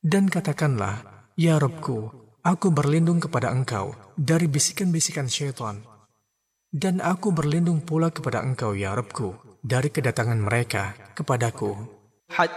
Dan katakanlah, Ya Rabbku, aku berlindung kepada Engkau dari bisikan-bisikan syaitan. Dan aku berlindung pula kepada Engkau, Ya Rabbku, dari kedatangan mereka kepadaku.